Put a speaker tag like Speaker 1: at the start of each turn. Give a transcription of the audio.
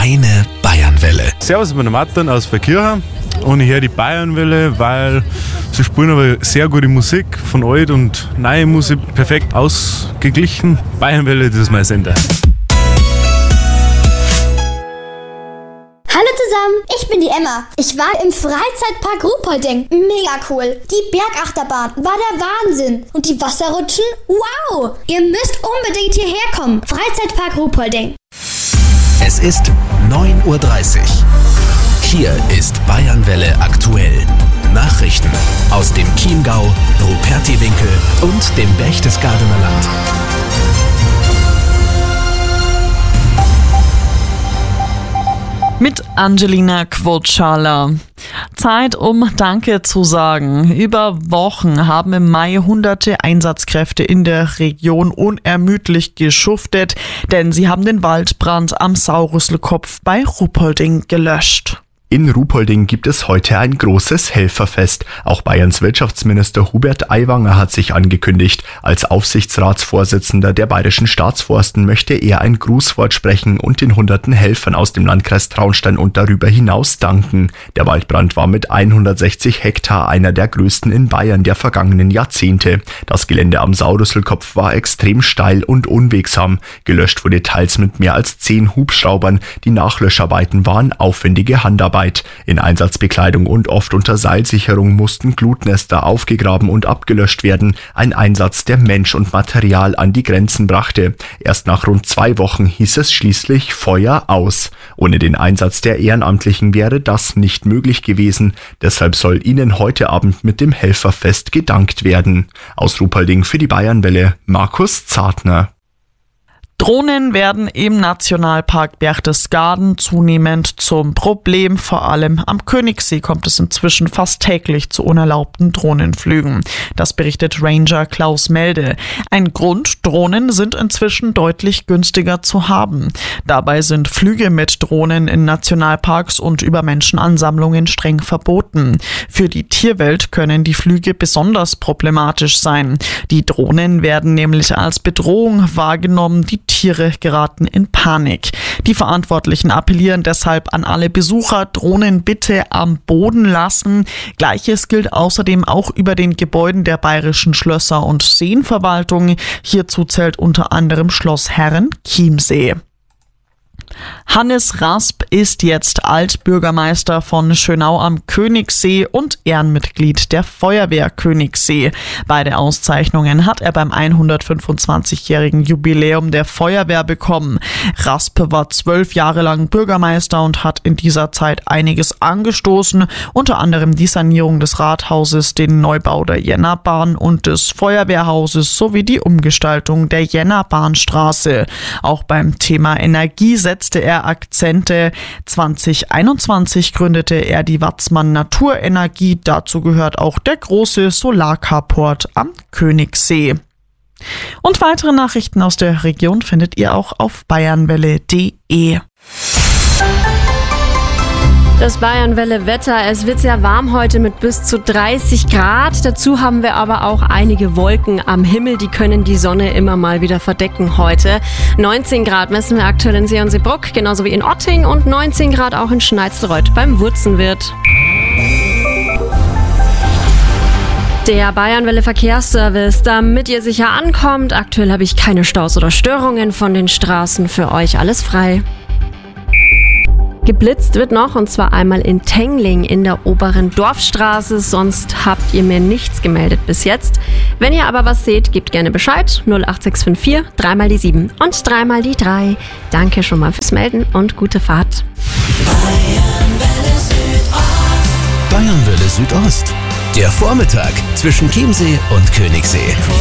Speaker 1: Deine Bayernwelle.
Speaker 2: Servus, ich bin der Martin aus Verkirchen und ich höre die Bayernwelle, weil sie spielen aber sehr gute Musik, von alt und neue Musik, perfekt ausgeglichen. Bayernwelle, das ist mein Sender.
Speaker 3: Hallo zusammen, ich bin die Emma. Ich war im Freizeitpark Ruhpolding. Mega cool. Die Bergachterbahn war der Wahnsinn. Und die Wasserrutschen? Wow! Ihr müsst unbedingt hierher kommen. Freizeitpark Ruhpolding.
Speaker 1: Es ist 9:30 Uhr. Hier ist Bayernwelle aktuell. Nachrichten aus dem Chiemgau, Rupertiwinkel und dem Berchtesgadener Land.
Speaker 4: Mit Angelina Quotschala. Zeit, um Danke zu sagen. Über Wochen haben im Mai hunderte Einsatzkräfte in der Region unermüdlich geschuftet, denn sie haben den Waldbrand am Saurüsselkopf bei Ruhpolding gelöscht.
Speaker 5: In Ruhpolding gibt es heute ein großes Helferfest. Auch Bayerns Wirtschaftsminister Hubert Aiwanger hat sich angekündigt. Als Aufsichtsratsvorsitzender der Bayerischen Staatsforsten möchte er ein Grußwort sprechen und den hunderten Helfern aus dem Landkreis Traunstein und darüber hinaus danken. Der Waldbrand war mit 160 Hektar einer der größten in Bayern der vergangenen Jahrzehnte. Das Gelände am Saurüsselkopf war extrem steil und unwegsam. Gelöscht wurde teils mit mehr als 10 Hubschraubern. Die Nachlöscharbeiten waren aufwendige Handarbeit. In Einsatzbekleidung und oft unter Seilsicherung mussten Glutnester aufgegraben und abgelöscht werden. Ein Einsatz, der Mensch und Material an die Grenzen brachte. Erst nach rund 2 Wochen hieß es schließlich Feuer aus. Ohne den Einsatz der Ehrenamtlichen wäre das nicht möglich gewesen. Deshalb soll ihnen heute Abend mit dem Helferfest gedankt werden. Aus Ruhpolding für die Bayernwelle, Markus Zartner.
Speaker 4: Drohnen werden im Nationalpark Berchtesgaden zunehmend zum Problem. Vor allem am Königssee kommt es inzwischen fast täglich zu unerlaubten Drohnenflügen. Das berichtet Ranger Klaus Melde. Ein Grund: Drohnen sind inzwischen deutlich günstiger zu haben. Dabei sind Flüge mit Drohnen in Nationalparks und über Menschenansammlungen streng verboten. Für die Tierwelt können die Flüge besonders problematisch sein. Die Drohnen werden nämlich als Bedrohung wahrgenommen. Die Tiere geraten in Panik. Die Verantwortlichen appellieren deshalb an alle Besucher: Drohnen bitte am Boden lassen. Gleiches gilt außerdem auch über den Gebäuden der bayerischen Schlösser und Seenverwaltung. Hierzu zählt unter anderem Schloss Herrenchiemsee. Hannes Rasp ist jetzt Altbürgermeister von Schönau am Königssee und Ehrenmitglied der Feuerwehr Königssee. Beide Auszeichnungen hat er beim 125-jährigen Jubiläum der Feuerwehr bekommen. Rasp war 12 Jahre lang Bürgermeister und hat in dieser Zeit einiges angestoßen, unter anderem die Sanierung des Rathauses, den Neubau der Jännerbahn und des Feuerwehrhauses sowie die Umgestaltung der Jännerbahnstraße. Auch beim Thema Energie setzte er Akzente. 2021 gründete er die Watzmann Naturenergie. Dazu gehört auch der große Solarcarport am Königssee. Und weitere Nachrichten aus der Region findet ihr auch auf bayernwelle.de.
Speaker 6: Das Bayernwelle-Wetter, es wird sehr warm heute mit bis zu 30 Grad. Dazu haben wir aber auch einige Wolken am Himmel, die können die Sonne immer mal wieder verdecken heute. 19 Grad messen wir aktuell in See und Seebruck, genauso wie in Otting, und 19 Grad auch in Schneidzerreuth beim Wurzenwirt. Der Bayernwelle Verkehrsservice, damit ihr sicher ankommt. Aktuell habe ich keine Staus oder Störungen von den Straßen, für euch alles frei. Geblitzt wird noch, und zwar einmal in Tengling in der oberen Dorfstraße. Sonst habt ihr mir nichts gemeldet bis jetzt. Wenn ihr aber was seht, gebt gerne Bescheid. 08654 3 mal die 7 und 3 mal die 3. Danke schon mal fürs Melden und gute Fahrt.
Speaker 1: Bayernwelle Südost. Der Vormittag zwischen Chiemsee und Königssee.